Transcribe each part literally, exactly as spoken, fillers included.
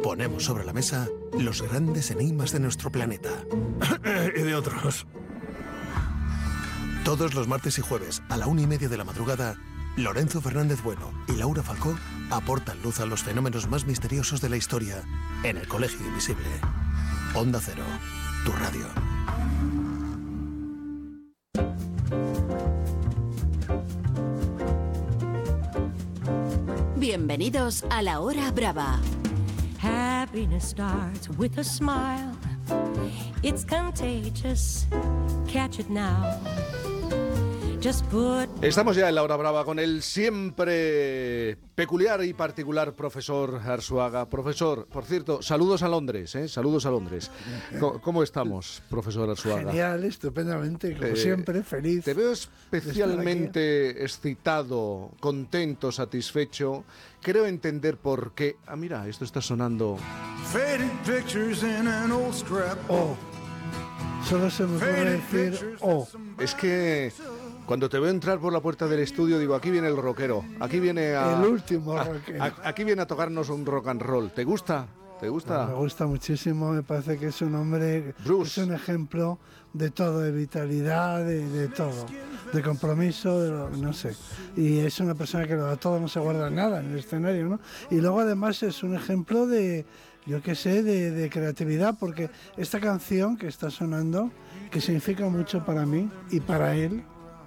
ponemos sobre la mesa los grandes enigmas de nuestro planeta. Y de otros. Todos los martes y jueves, a la una y media de la madrugada, Lorenzo Fernández Bueno y Laura Falcó aportan luz a los fenómenos más misteriosos de la historia en El Colegio Invisible. Onda Cero, tu radio. Bienvenidos a La Hora Brava. Happiness starts with a smile. It's contagious. Catch it now. Estamos ya en La Hora Brava con el siempre peculiar y particular profesor Arzuaga. Profesor, por cierto, saludos a Londres, ¿eh? Saludos a Londres. ¿Cómo, cómo estamos, profesor Arzuaga? Genial, estupendamente, como eh, siempre, feliz. Te veo especialmente excitado, contento, satisfecho. Creo entender por qué... Ah, mira, esto está sonando... Oh, solo se me puede decir oh. Es que... Cuando te veo entrar por la puerta del estudio, digo, aquí viene el rockero, aquí viene a... El último rockero. A, a, aquí viene a tocarnos un rock and roll. ¿Te gusta? ¿Te gusta? Me gusta muchísimo, me parece que es un hombre, Bruce. Es un ejemplo de todo, de vitalidad, de, de todo, de compromiso, de lo, no sé. Y es una persona que lo da todo, no se guarda nada en el escenario, ¿no? Y luego además es un ejemplo de, yo qué sé, de, de creatividad, porque esta canción que está sonando, que significa mucho para mí y para él,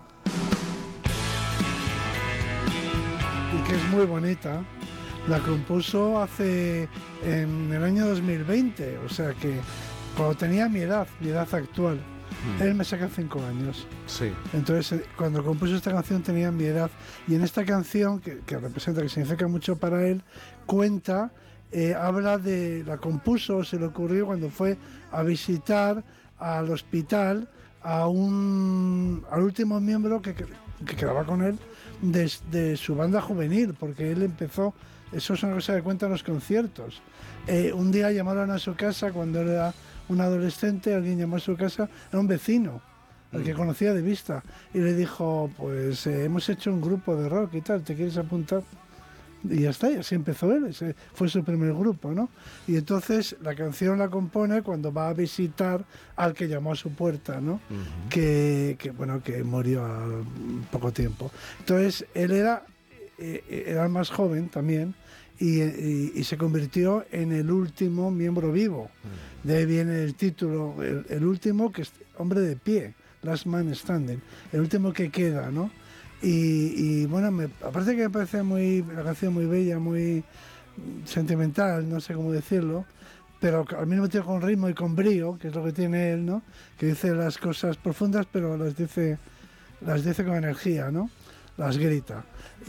y que es muy bonita, la compuso hace en el año dos mil veinte, o sea que cuando tenía mi edad, mi edad actual. Mm. Él me saca cinco años. Sí. Entonces, cuando compuso esta canción tenía mi edad, y en esta canción, que, que representa, que significa mucho para él, cuenta, eh, habla de, la compuso, se le ocurrió cuando fue a visitar al hospital a un, al último miembro que, que, que quedaba con él de, de su banda juvenil, porque él empezó, eso es una cosa que cuentan los conciertos. Eh, un día llamaron a su casa cuando era un adolescente, alguien llamó a su casa, era un vecino, al que conocía de vista, y le dijo, pues eh, hemos hecho un grupo de rock y tal, ¿te quieres apuntar? Y ya está, y así empezó él, ese fue su primer grupo, ¿no? Y entonces la canción la compone cuando va a visitar al que llamó a su puerta, ¿no? Uh-huh. que, que, bueno, que murió al poco tiempo. Entonces él era, eh, era el más joven también, y, y, y se convirtió en el último miembro vivo. Uh-huh. De ahí viene el título, el, el último, que es hombre de pie, Last Man Standing, el último que queda, ¿no? Y, y bueno, me, aparte que me parece muy, la canción muy bella, muy sentimental, no sé cómo decirlo, pero al mismo tiempo con ritmo y con brío, que es lo que tiene él, ¿no? Que dice las cosas profundas, pero las dice, las dice con energía, ¿no? Las grita.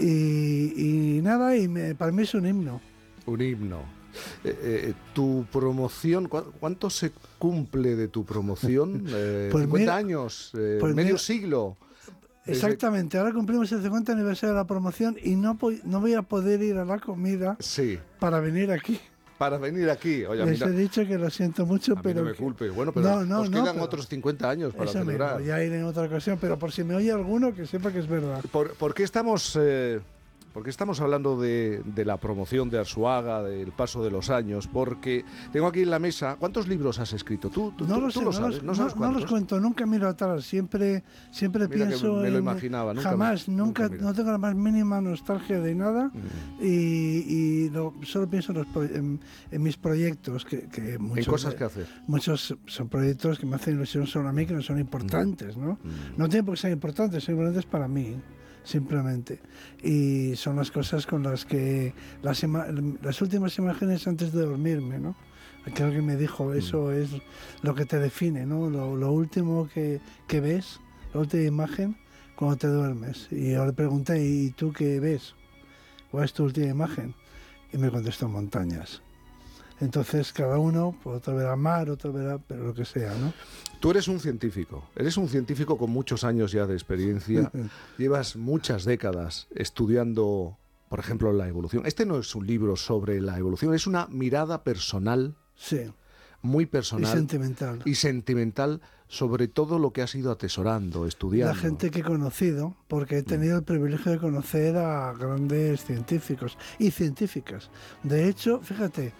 Y, y nada, y me, para mí es un himno. Un himno. Eh, eh, tu promoción, ¿cu- ¿cuánto se cumple de tu promoción? Eh, pues cincuenta mira, años, eh, pues medio mira, siglo. Exactamente, ahora cumplimos el cincuenta aniversario de la promoción y no, po- no voy a poder ir a la comida sí. para venir aquí. Para venir aquí. Oye, Les mira, he dicho que lo siento mucho, a pero... mí no me que... culpes. Bueno, pero no, no, os no, quedan pero... otros cincuenta años para Eso celebrar. mismo, ya iré en otra ocasión, pero por si me oye alguno, que sepa que es verdad. ¿Por, por qué estamos... Eh... Porque estamos hablando de, de la promoción de Arzuaga, del paso de los años, porque tengo aquí en la mesa... ¿Cuántos libros has escrito? ¿Tú, tú, no tú, lo tú sé, lo no, sabes? los, ¿No, no, sabes no los cuento, nunca miro atrás, siempre, siempre Mira pienso que me lo en... imaginaba, nunca jamás, me, nunca, nunca no tengo la más mínima nostalgia de nada mm. y, y lo, solo pienso en, los, en, en mis proyectos, que, que muchos... En cosas que hacer. Muchos son proyectos que me hacen ilusión solo a mí, que no son importantes, ¿no? Mm. No tienen por qué ser importantes, son importantes para mí, simplemente. Y son las cosas con las que las, ima- las últimas imágenes antes de dormirme, ¿no? Aquel que me dijo, eso mm. es lo que te define, ¿no? Lo, lo último que, que ves, la última imagen cuando te duermes. Y yo le pregunté, ¿y tú qué ves? ¿Cuál es tu última imagen? Y me contestó, montañas. Entonces cada uno, pues, otro verá mar, otro verá, pero lo que sea, ¿no? Tú eres un científico, eres un científico con muchos años ya de experiencia, llevas muchas décadas estudiando, por ejemplo, la evolución. Este no es un libro sobre la evolución, es una mirada personal, sí, muy personal y sentimental, y sentimental sobre todo lo que has ido atesorando, estudiando. La gente que he conocido, porque he tenido el privilegio de conocer a grandes científicos y científicas. De hecho, fíjate,